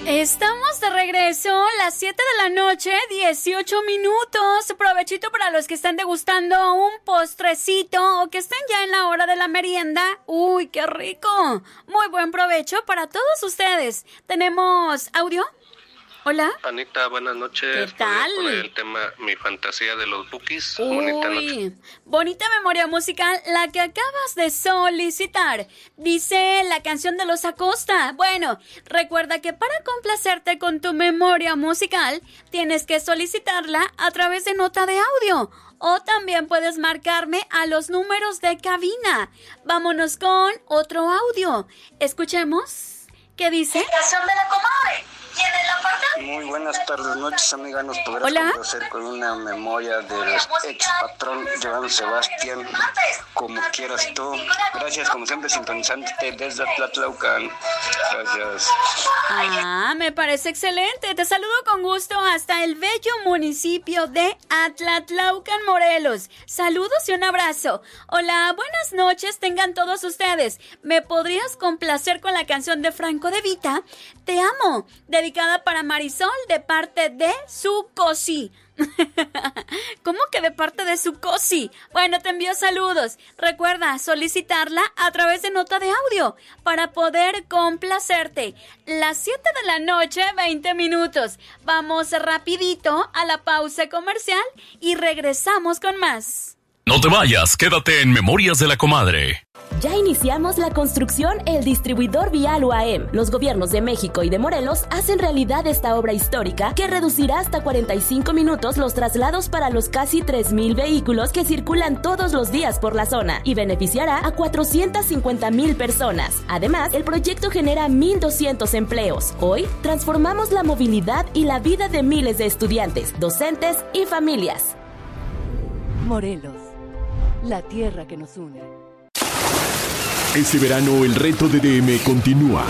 Estamos de regreso, las 7 de la noche, 18 minutos. Provechito para los que están degustando un postrecito o que estén ya en la hora de la merienda. ¡Uy, qué rico! Muy buen provecho para todos ustedes. ¿Tenemos audio? Hola. Anita, buenas noches. ¿Qué tal? Por el tema Mi fantasía de los Bukis. Bonita noche. Bonita memoria musical la que acabas de solicitar. Dice la canción de los Acosta. Bueno, recuerda que para complacerte con tu memoria musical, tienes que solicitarla a través de nota de audio. O también puedes marcarme a los números de cabina. Vámonos con otro audio. Escuchemos. ¿Qué dice? Canción de la comadre. Muy buenas tardes, noches, amiga. Nos podrás complacer con una memoria del ex patrón Joan Sebastián, como quieras tú. Gracias, como siempre, sintonizándote desde Atlatlaucan. Gracias. Me parece excelente. Te saludo con gusto hasta el bello municipio de Atlatlaucan, Morelos. Saludos y un abrazo. Hola, buenas noches tengan todos ustedes. ¿Me podrías complacer con la canción de Franco De Vita? Te amo, dedicada para Marisol de parte de su cosi. ¿Cómo que de parte de su cosi? Bueno, te envío saludos. Recuerda solicitarla a través de nota de audio para poder complacerte. Las 7 de la noche, 20 minutos. Vamos rapidito a la pausa comercial y regresamos con más. No te vayas, quédate en Memorias de la Comadre. Ya iniciamos la construcción El Distribuidor Vial UAM. Los gobiernos de México y de Morelos hacen realidad esta obra histórica que reducirá hasta 45 minutos los traslados para los casi 3,000 vehículos que circulan todos los días por la zona y beneficiará a 450,000 personas. Además, el proyecto genera 1,200 empleos. Hoy, transformamos la movilidad y la vida de miles de estudiantes, docentes y familias. Morelos, la tierra que nos une. Este verano el reto DDM continúa.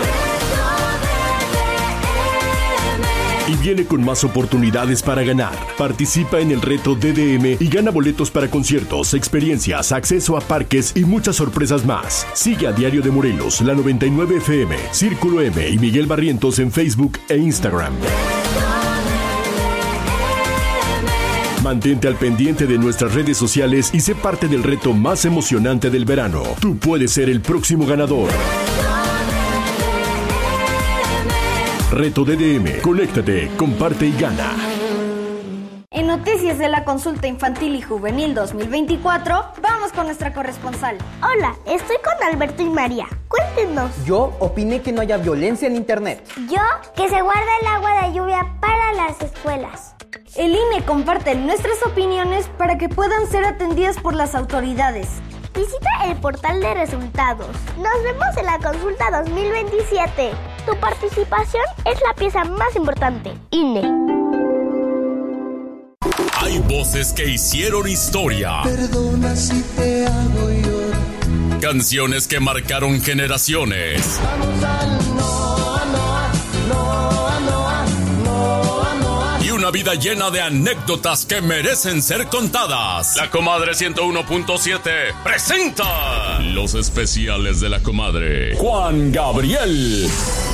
Y viene con más oportunidades para ganar. Participa en el reto DDM y gana boletos para conciertos, experiencias, acceso a parques y muchas sorpresas más. Sigue a Diario de Morelos, la 99 FM, Círculo M y Miguel Barrientos en Facebook e Instagram. Mantente al pendiente de nuestras redes sociales y sé parte del reto más emocionante del verano. Tú puedes ser el próximo ganador. Reto DDM. Conéctate, comparte y gana. En noticias de la consulta infantil y juvenil 2024, vamos con nuestra corresponsal. Hola, estoy con Alberto y María. Cuéntenos. Yo opiné que no haya violencia en internet. Yo, que se guarda el agua de lluvia para las escuelas. El INE comparte nuestras opiniones para que puedan ser atendidas por las autoridades. Visita el portal de resultados. Nos vemos en la consulta 2027. Tu participación es la pieza más importante. INE. Hay voces que hicieron historia. Perdona si te hago llorar. Canciones que marcaron generaciones. Vamos al Noa, Noa, Noa, Noa, Noa, Noa. Y una vida llena de anécdotas que merecen ser contadas. La Comadre 101.7 presenta los especiales de la Comadre. Juan Gabriel.